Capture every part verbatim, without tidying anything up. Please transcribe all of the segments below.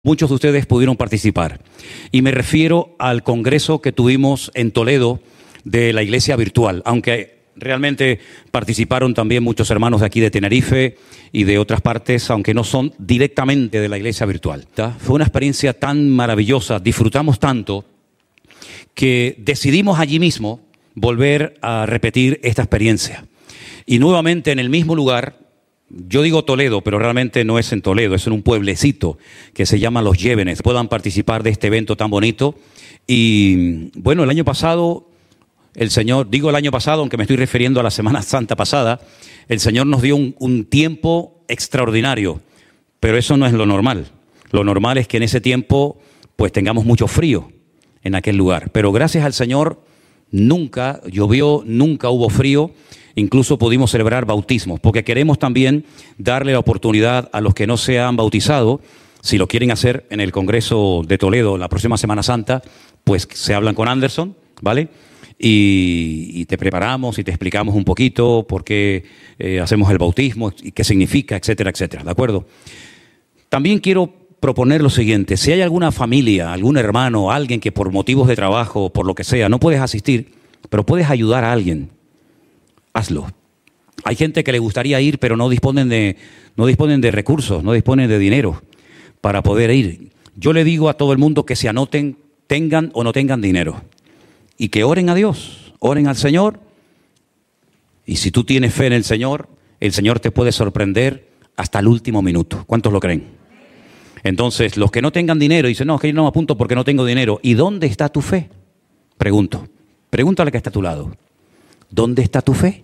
Muchos de ustedes pudieron participar. Y me refiero al congreso que tuvimos en Toledo de la iglesia virtual, aunque realmente participaron también muchos hermanos de aquí de Tenerife y de otras partes, aunque no son directamente de la iglesia virtual. Fue una experiencia tan maravillosa, disfrutamos tanto, que decidimos allí mismo volver a repetir esta experiencia. Y nuevamente en el mismo lugar. Yo digo Toledo, pero realmente no es en Toledo, es en un pueblecito que se llama Los Llévenes. Puedan participar de este evento tan bonito. Y bueno, el año pasado, el Señor, digo el año pasado, aunque me estoy refiriendo a la Semana Santa pasada, el Señor nos dio un, un tiempo extraordinario, pero eso no es lo normal. Lo normal es que en ese tiempo pues tengamos mucho frío en aquel lugar. Pero gracias al Señor nunca llovió, nunca hubo frío. Incluso pudimos celebrar bautismos, porque queremos también darle la oportunidad a los que no se han bautizado, si lo quieren hacer en el Congreso de Toledo la próxima Semana Santa, pues se hablan con Anderson, ¿vale? Y, y te preparamos y te explicamos un poquito por qué eh, hacemos el bautismo y qué significa, etcétera, etcétera, ¿de acuerdo? También quiero proponer lo siguiente: si hay alguna familia, algún hermano, alguien que por motivos de trabajo, por lo que sea, no puedes asistir, pero puedes ayudar a alguien, hazlo. Hay gente que le gustaría ir, pero no disponen de, no disponen de recursos, no disponen de dinero para poder ir. Yo le digo a todo el mundo que se anoten, tengan o no tengan dinero, y que oren a Dios, oren al Señor. Y si tú tienes fe en el Señor, el Señor te puede sorprender hasta el último minuto. ¿Cuántos lo creen? Entonces, los que no tengan dinero dicen, no, es que yo no me apunto porque no tengo dinero. ¿Y dónde está tu fe? Pregunto. Pregúntale que está a tu lado. ¿Dónde está tu fe?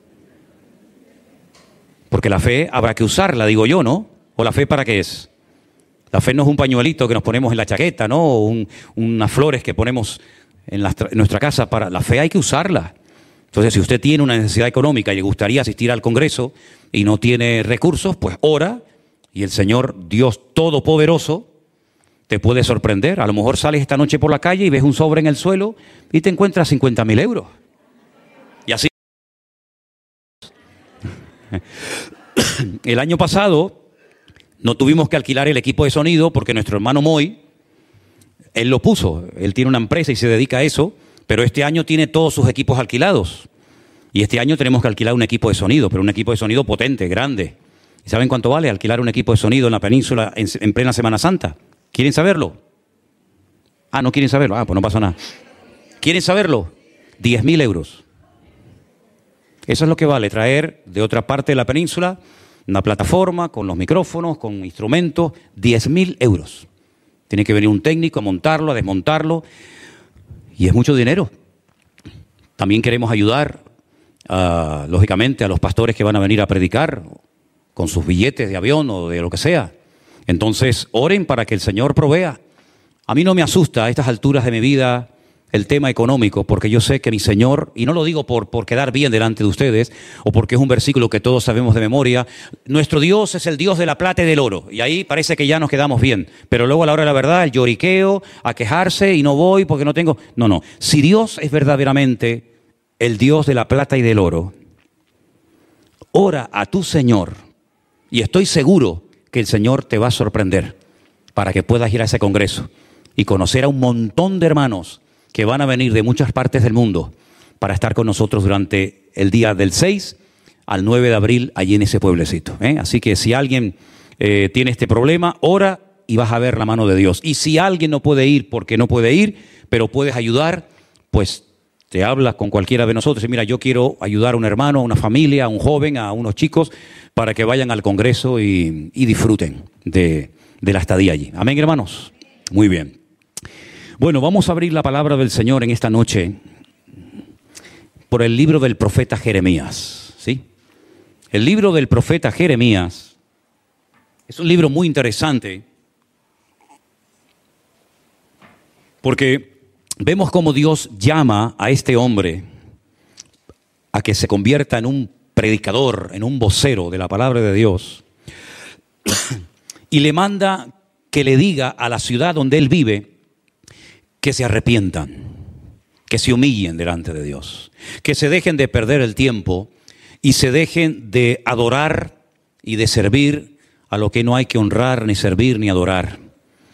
Porque la fe habrá que usarla, digo yo, ¿no? ¿O la fe para qué es? La fe no es un pañuelito que nos ponemos en la chaqueta, ¿no? O un, unas flores que ponemos en, la, en nuestra casa. Para la fe hay que usarla. Entonces, si usted tiene una necesidad económica y le gustaría asistir al Congreso y no tiene recursos, pues ora y el Señor Dios Todopoderoso te puede sorprender. A lo mejor sales esta noche por la calle y ves un sobre en el suelo y te encuentras cincuenta mil euros. Y así. El año pasado no tuvimos que alquilar el equipo de sonido porque nuestro hermano Moy, él lo puso. Él tiene una empresa y se dedica a eso, pero este año tiene todos sus equipos alquilados. Y este año tenemos que alquilar un equipo de sonido, pero un equipo de sonido potente, grande. ¿Y saben cuánto vale alquilar un equipo de sonido en la península en, en plena Semana Santa? ¿Quieren saberlo? Ah, ¿no quieren saberlo? Ah, pues no pasa nada. ¿Quieren saberlo? diez mil euros. Eso es lo que vale traer de otra parte de la península una plataforma con los micrófonos, con instrumentos, diez mil euros. Tiene que venir un técnico a montarlo, a desmontarlo, y es mucho dinero. También queremos ayudar, uh, lógicamente, a los pastores que van a venir a predicar con sus billetes de avión o de lo que sea. Entonces, oren para que el Señor provea. A mí no me asusta a estas alturas de mi vida el tema económico, porque yo sé que mi Señor, y no lo digo por, por quedar bien delante de ustedes, o porque es un versículo que todos sabemos de memoria, nuestro Dios es el Dios de la plata y del oro, y ahí parece que ya nos quedamos bien, pero luego a la hora de la verdad, el lloriqueo, a quejarse, y no voy porque no tengo... No, no, si Dios es verdaderamente el Dios de la plata y del oro, ora a tu Señor, y estoy seguro que el Señor te va a sorprender, para que puedas ir a ese congreso, y conocer a un montón de hermanos que van a venir de muchas partes del mundo para estar con nosotros durante el día del seis al nueve de abril allí en ese pueblecito, ¿eh? Así que si alguien eh, tiene este problema, ora y vas a ver la mano de Dios. Y si alguien no puede ir porque no puede ir, pero puedes ayudar, pues te hablas con cualquiera de nosotros y mira, yo quiero ayudar a un hermano, a una familia, a un joven, a unos chicos, para que vayan al congreso y, y disfruten de, de la estadía allí. Amén, hermanos. Muy bien. Bueno, vamos a abrir la palabra del Señor en esta noche por el libro del profeta Jeremías, ¿sí? El libro del profeta Jeremías es un libro muy interesante porque vemos cómo Dios llama a este hombre a que se convierta en un predicador, en un vocero de la palabra de Dios y le manda que le diga a la ciudad donde él vive que se arrepientan, que se humillen delante de Dios, que se dejen de perder el tiempo y se dejen de adorar y de servir a lo que no hay que honrar, ni servir, ni adorar.